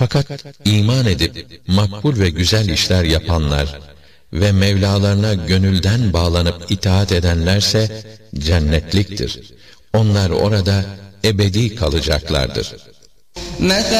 Fakat iman edip makbul ve güzel işler yapanlar ve Mevlalarına gönülden bağlanıp itaat edenlerse cennetliktir. Onlar orada ebedi kalacaklardır.